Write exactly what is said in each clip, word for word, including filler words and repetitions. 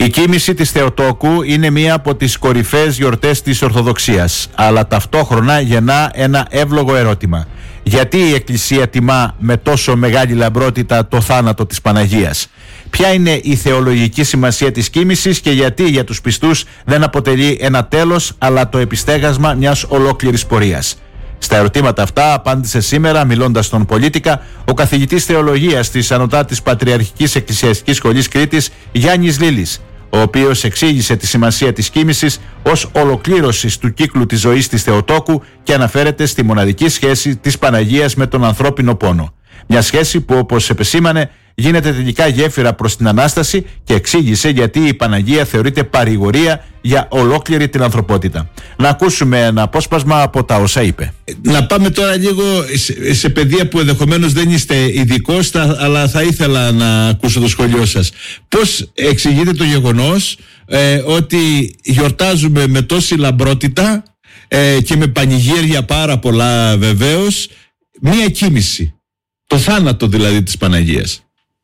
Η κοίμηση της Θεοτόκου είναι μία από τις κορυφαίες γιορτές της Ορθοδοξίας, αλλά ταυτόχρονα γεννά ένα εύλογο ερώτημα. Γιατί η Εκκλησία τιμά με τόσο μεγάλη λαμπρότητα το θάνατο της Παναγίας? Ποια είναι η θεολογική σημασία της κοίμησης και γιατί για τους πιστούς δεν αποτελεί ένα τέλος, αλλά το επιστέγασμα μιας ολόκληρης πορείας? Στα ερωτήματα αυτά απάντησε σήμερα, μιλώντας στον Πολίτικα, ο καθηγητής θεολογίας της Ανωτάτης Πατριαρχικής Εκκλησιαστικής Σχολής Κρήτης, Γιάννης Λίλης, ο οποίος εξήγησε τη σημασία της κοίμησης ως ολοκλήρωσης του κύκλου της ζωής της Θεοτόκου και αναφέρεται στη μοναδική σχέση της Παναγίας με τον ανθρώπινο πόνο. Μια σχέση που, όπως επεσήμανε, γίνεται τελικά γέφυρα προς την Ανάσταση και εξήγησε γιατί η Παναγία θεωρείται παρηγορία για ολόκληρη την ανθρωπότητα. Να ακούσουμε ένα απόσπασμα από τα όσα είπε. Να πάμε τώρα λίγο σε, σε παιδεία που ενδεχομένως δεν είστε ειδικός, αλλά θα ήθελα να ακούσω το σχόλιο σας. Πώς εξηγείτε το γεγονός ε, ότι γιορτάζουμε με τόση λαμπρότητα ε, και με πανηγύρια πάρα πολλά βεβαίως μία κοίμηση, το θάνατο δηλαδή της Παναγίας?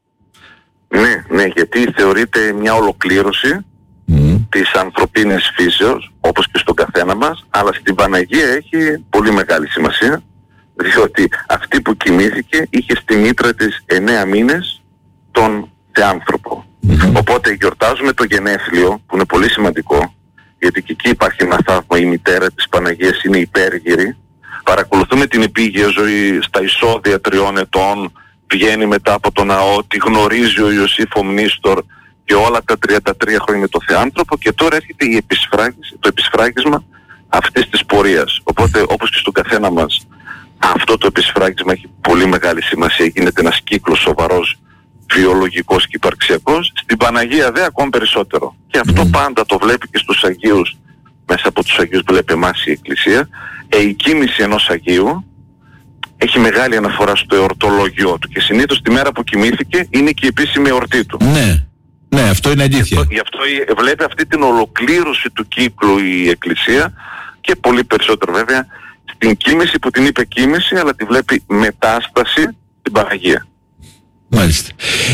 Ναι, ναι, γιατί θεωρείται μια ολοκλήρωση mm. της ανθρωπίνης φύσεως, όπως και στον καθένα μας, αλλά στην Παναγία έχει πολύ μεγάλη σημασία, διότι αυτή που κοιμήθηκε είχε στη μήτρα της εννέα μήνες τον Θεάνθρωπο. Mm-hmm. Οπότε γιορτάζουμε το γενέθλιο, που είναι πολύ σημαντικό, γιατί και εκεί υπάρχει ένα θαύμα, η μητέρα της Παναγίας είναι υπέργυρη. Παρακολουθούμε την επίγεια ζωή στα εισόδια τριών ετών, βγαίνει μετά από το ναό, τη γνωρίζει ο Ιωσήφ ο Μνήστορ και όλα τα τριάντα τρία χρόνια με το Θεάνθρωπο, και τώρα έρχεται η επισφράγιση, το επισφράγισμα αυτής της πορείας. Οπότε, όπως και στον καθένα μας, αυτό το επισφράγισμα έχει πολύ μεγάλη σημασία, γίνεται ένας κύκλος σοβαρός, βιολογικός και υπαρξιακός. Στην Παναγία δε ακόμη περισσότερο. Και αυτό πάντα το βλέπει και στους Αγίους, μέσα από τους Αγίους βλέπει εμάς η Εκκλησία. Ε, η κοίμηση ενός Αγίου έχει μεγάλη αναφορά στο εορτολόγιο του και συνήθως τη μέρα που κοιμήθηκε είναι και η επίσημη εορτή του. Ναι, ναι, αυτό είναι αλήθεια. Γι' αυτό, γι' αυτό βλέπει αυτή την ολοκλήρωση του κύκλου η Εκκλησία, και πολύ περισσότερο βέβαια στην κοίμηση που την είπε κοίμηση, αλλά τη βλέπει μετάσταση στην Παναγία. Μάλιστα.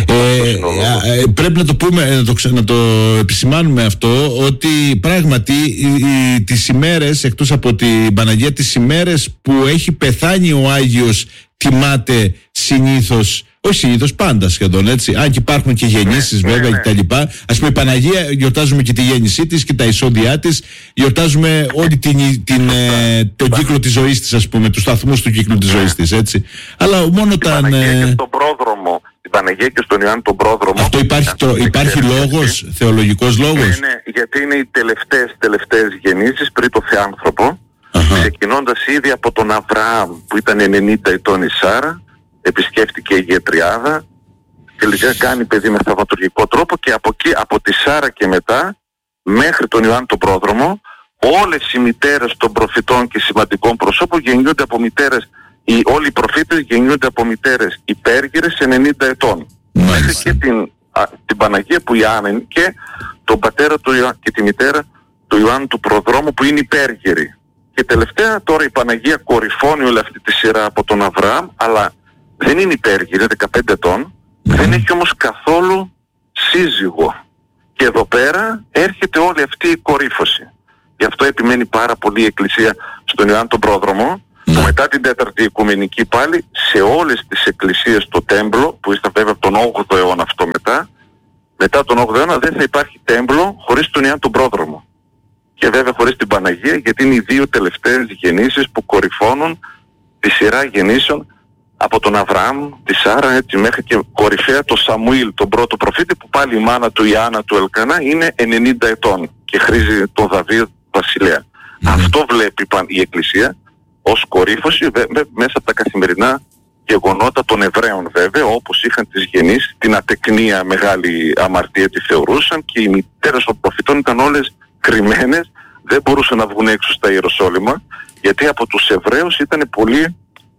Ε, ε, πρέπει να το πούμε, να το, να το επισημάνουμε αυτό, ότι πράγματι οι, οι, τις ημέρες, εκτός από την Παναγία, τις ημέρες που έχει πεθάνει ο Άγιος τιμάται συνήθως, όχι συνήθως, πάντα σχεδόν, έτσι, αν και υπάρχουν και γεννήσεις ναι, βέβαια ναι, ναι. και τα λοιπά. Ας πούμε η Παναγία γιορτάζουμε και τη γέννησή της και τα εισόδια της, γιορτάζουμε όλη την, την, ε, τον κύκλο της ζωής της, ας πούμε, τους σταθμούς του κύκλου της ζωής της, έτσι. Αλλά μόνο τα... όταν... Παναγία και στον πρόδρομο, την Παναγία και στον Ιωάννη τον πρόδρομο. Αυτό υπάρχει, το, υπάρχει λόγος, γιατί, θεολογικός λόγος? Ναι, ναι, γιατί είναι οι τελευταίες, τελευταίες γεννήσεις πριν το Θεάνθρωπο, ξεκινώντας ήδη από τον Αβραάμ που ήταν ενενήντα ετών η Σάρα, επισκέφτηκε η Γετριάδα, τελικά κάνει παιδί με θαυματουργικό τρόπο, και από εκεί, από τη Σάρα και μετά, μέχρι τον Ιωάννη τον πρόδρομο, όλες οι μητέρες των προφητών και σημαντικών προσώπων γεννιούνται από μητέρες, οι, όλοι οι προφήτες γεννιούνται από μητέρες υπέργυρες ενενήντα ετών. Μέχρι και την, α, την Παναγία που η Άννα, και τον πατέρα του Ιωάννη και τη μητέρα του Ιωάννου του προδρόμου που είναι υπέργυρη. Και τελευταία τώρα η Παναγία κορυφώνει όλη αυτή τη σειρά από τον Αβραάμ, αλλά δεν είναι υπέργυρη, είναι δεκαπέντε ετών, mm. δεν έχει όμως καθόλου σύζυγο. Και εδώ πέρα έρχεται όλη αυτή η κορύφωση. Γι' αυτό επιμένει πάρα πολύ η Εκκλησία στον Ιωάννη τον πρόδρομο, mm. που μετά την τέταρτη οικουμενική πάλι σε όλες τις εκκλησίες στο τέμπλο, που ήταν βέβαια από τον όγδοο αιώνα αυτό μετά, μετά τον όγδοο αιώνα δεν θα υπάρχει τέμπλο χωρίς τον Ιωάννη τον πρόδρομο. Και βέβαια χωρίς την Παναγία, γιατί είναι οι δύο τελευταίες γεννήσεις που κορυφώνουν τη σειρά γεννήσεων από τον Αβραάμ, τη Σάρα, έτσι, μέχρι και κορυφαία το Σαμουήλ, τον πρώτο προφήτη, που πάλι η μάνα του Ιάννα του Ελκανά είναι ενενήντα ετών και χρήζει τον Δαβίδ βασιλέα. Mm-hmm. Αυτό βλέπει η Εκκλησία ως κορύφωση βε, βε, μέσα από τα καθημερινά γεγονότα των Εβραίων βέβαια, όπως είχαν τις γεννήσεις, την ατεκνία μεγάλη αμαρτία τη θεωρούσαν, και οι μητέρες των προφητών ήταν όλες κρυμμένες, δεν μπορούσαν να βγουν έξω στα Ιεροσόλυμα, γιατί από τους Εβραίους ήταν πολύ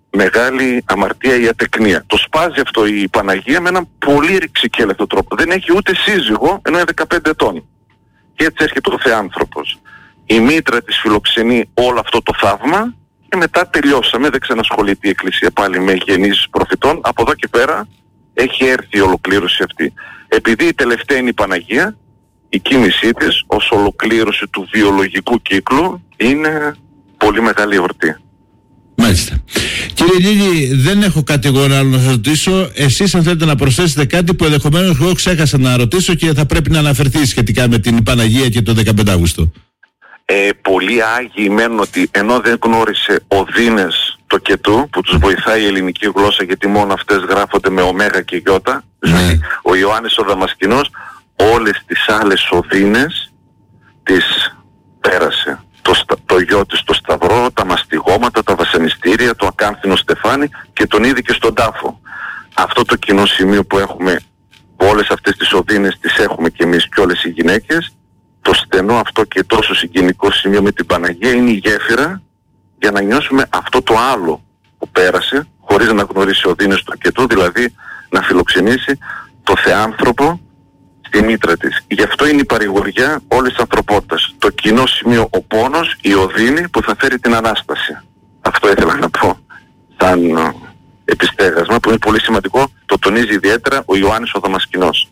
μεγάλη αμαρτία η ατεκνία. Το σπάζει αυτό η Παναγία με έναν πολύ ρηξικέλευτο τρόπο. Δεν έχει ούτε σύζυγο, ενώ είναι δεκαπέντε ετών. Και έτσι έρχεται ο Θεάνθρωπος. Η μήτρα της φιλοξενεί όλο αυτό το θαύμα, και μετά τελειώσαμε, δεν ξανασχολείται η Εκκλησία πάλι με γεννήσεις προφητών. Από εδώ και πέρα έχει έρθει η ολοκλήρωση αυτή. Επειδή η τελευταία είναι η Παναγία, η κίνησή της ως ολοκλήρωση του βιολογικού κύκλου είναι πολύ μεγάλη εορτή. Μάλιστα. Κύριε Λίλη, δεν έχω κάτι εγώ άλλο να σας ρωτήσω. Εσείς αν θέλετε να προσθέσετε κάτι που ενδεχομένως εγώ ξέχασα να ρωτήσω και θα πρέπει να αναφερθεί σχετικά με την Παναγία και το δεκαπέντε Αυγούστου. Ε, πολλοί Άγιοι μένουν ότι ενώ δεν γνώρισε ο Δίνες το Κετού, που τους βοηθάει η ελληνική γλώσσα γιατί μόνο αυτές γράφονται με ωμέγα και γιώτα, ναι. Ο Ιωάννης ο Δαμασκηνός όλες τις άλλες οδύνες τις πέρασε. Το, το γιο της στο Σταυρό, τα μαστιγώματα, τα βασανιστήρια, το ακάνθινο στεφάνι και τον είδε και στον τάφο. Αυτό το κοινό σημείο που έχουμε, όλες αυτές τις οδύνες τις έχουμε και εμείς και όλες οι γυναίκες, το στενό αυτό και τόσο συγκινικό σημείο με την Παναγία είναι η γέφυρα για να νιώσουμε αυτό το άλλο που πέρασε χωρίς να γνωρίσει ο Δίνες του Κετού, δηλαδή να φιλοξενήσει το Θεάνθρωπο στη μήτρα της. Γι' αυτό είναι η παρηγοριά όλης της ανθρωπότητας. Το κοινό σημείο, ο πόνος, η οδύνη που θα φέρει την Ανάσταση. Αυτό ήθελα να πω σαν επιστέγασμα που είναι πολύ σημαντικό, το τονίζει ιδιαίτερα ο Ιωάννης ο Δαμασκηνός.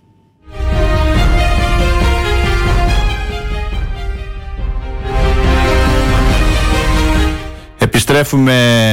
Επιστρέφουμε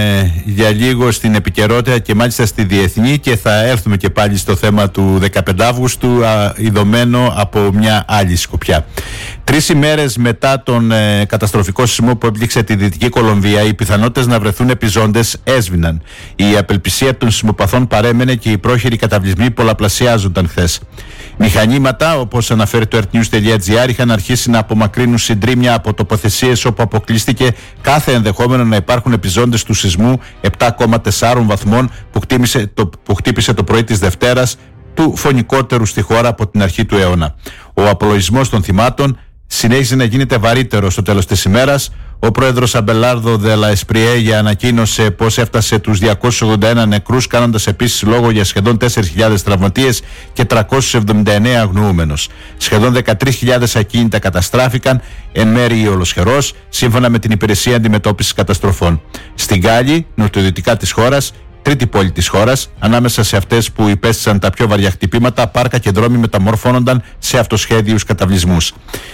για λίγο στην επικαιρότητα και μάλιστα στη διεθνή και θα έρθουμε και πάλι στο θέμα του δεκαπέντε Αυγούστου ειδωμένο από μια άλλη σκοπιά. Τρεις ημέρες μετά τον ε, καταστροφικό σεισμό που έπληξε τη Δυτική Κολομβία, οι πιθανότητες να βρεθούν επιζώντες έσβηναν. Η απελπισία των σεισμοπαθών παρέμενε και οι πρόχειροι καταβλισμοί πολλαπλασιάζονταν χθες. Μηχανήματα, όπως αναφέρει το earthnews.gr, είχαν αρχίσει να απομακρύνουν συντρίμμια από τοποθεσίες όπου αποκλείστηκε κάθε ενδεχόμενο να υπάρχουν επιζώντες του σεισμού επτά κόμμα τέσσερα βαθμών που χτύπησε το, που χτύπησε το πρωί της Δευτέρας, του φωνικότερου στη χώρα από την αρχή του αιώνα. Ο απολογισμός των θυμάτων συνέχιζε να γίνεται βαρύτερο στο τέλος της ημέρας. Ο πρόεδρος Αμπελάρδο Δε Λα Εσπριέγια ανακοίνωσε πως έφτασε τους διακόσιους ογδόντα ένα νεκρούς, κάνοντας επίσης λόγο για σχεδόν τέσσερις χιλιάδες τραυματίες και τριακόσιους εβδομήντα εννέα αγνοούμενους. Σχεδόν δεκατρείς χιλιάδες ακίνητα καταστράφηκαν, εν μέρει ή ολοσχερός, σύμφωνα με την Υπηρεσία Αντιμετώπισης Καταστροφών. Στην Γκάλη, νοτιοδυτικά της χώρας, τρίτη πόλη της χώρας, ανάμεσα σε αυτές που υπέστησαν τα πιο βαριά χτυπήματα, πάρκα και δρόμοι μεταμορφώνονταν σε αυτοσχέδιους καταβλισμούς.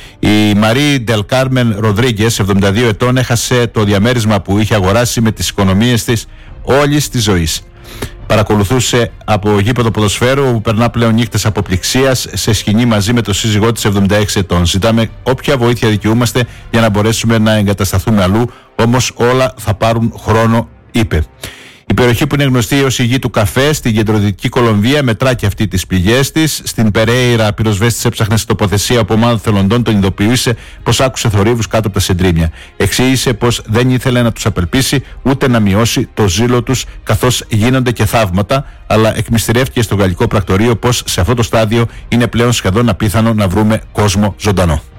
Η Μαρή Ντελ Κάρμεν Ροδρίγκες, εβδομήντα δύο ετών, έχασε το διαμέρισμα που είχε αγοράσει με τις οικονομίες της όλης της ζωής. Παρακολουθούσε από γήπεδο ποδοσφαίρου όπου περνά πλέον νύχτες αποπληξίας σε σκηνή μαζί με το σύζυγό της εβδομήντα έξι ετών. Ζητάμε όποια βοήθεια δικαιούμαστε για να μπορέσουμε να εγκατασταθούμε αλλού, όμως όλα θα πάρουν χρόνο, είπε. Η περιοχή που είναι γνωστή ως η γη του καφέ στην κεντροδυτική Κολομβία μετρά και αυτή τις πληγές της. Στην Περέιρα, πυροσβέστης έψαχνε σε τοποθεσία από ομάδα θελοντών, τον ειδοποιούσε πως άκουσε θορύβους κάτω από τα συντρίμμια. Εξήγησε πως δεν ήθελε να τους απελπίσει ούτε να μειώσει το ζήλο τους, καθώς γίνονται και θαύματα, αλλά εκμυστηρεύτηκε στο γαλλικό πρακτορείο πως σε αυτό το στάδιο είναι πλέον σχεδόν απίθανο να βρούμε κόσμο ζωντανό.